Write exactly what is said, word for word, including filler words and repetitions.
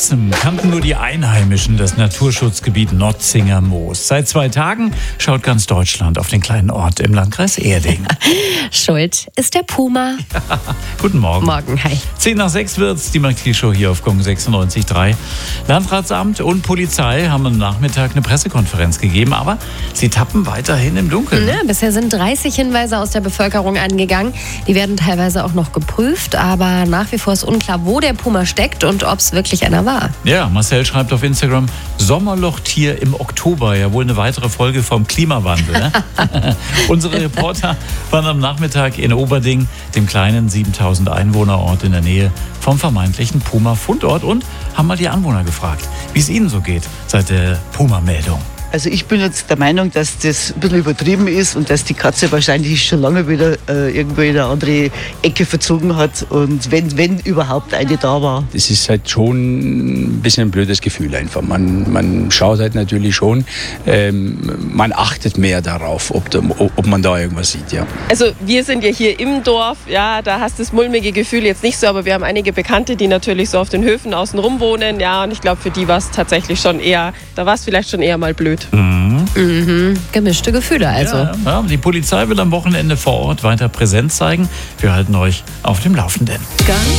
Kannten nur die Einheimischen das Naturschutzgebiet Notzinger Moos. Seit zwei Tagen schaut ganz Deutschland auf den kleinen Ort im Landkreis Erding. Schuld ist der Puma. Guten Morgen. Morgen, hi. Zehn nach sechs wird's, die Max-Show hier auf Gong sechsundneunzig Komma drei. Landratsamt und Polizei haben am Nachmittag eine Pressekonferenz gegeben, aber sie tappen weiterhin im Dunkeln. Ja, bisher sind dreißig Hinweise aus der Bevölkerung angegangen. Die werden teilweise auch noch geprüft, aber nach wie vor ist unklar, wo der Puma steckt und ob es wirklich einer war. Ja, Marcel schreibt auf Instagram, Sommerlochtier im Oktober, ja wohl eine weitere Folge vom Klimawandel. Ne? Unsere Reporter waren am Nachmittag in Oberding, dem kleinen siebentausend Einwohnerort in der Nähe vom vermeintlichen Puma-Fundort und haben mal die Anwohner gefragt, wie es ihnen so geht seit der Puma-Meldung. Also ich bin jetzt der Meinung, dass das ein bisschen übertrieben ist und dass die Katze wahrscheinlich schon lange wieder äh, irgendwo in eine andere Ecke verzogen hat und wenn, wenn überhaupt eine da war. Das ist halt schon ein bisschen ein blödes Gefühl einfach. Man, man schaut halt natürlich schon, ähm, man achtet mehr darauf, ob, da, ob man da irgendwas sieht, ja. Also wir sind ja hier im Dorf, ja, da hast du das mulmige Gefühl jetzt nicht so, aber wir haben einige Bekannte, die natürlich so auf den Höfen außen rum wohnen, ja, und ich glaube, für die war es tatsächlich schon eher, da war es vielleicht schon eher mal blöd. Mhm. Mhm. Gemischte Gefühle also. Ja, ja, die Polizei will am Wochenende vor Ort weiter Präsenz zeigen. Wir halten euch auf dem Laufenden. Gong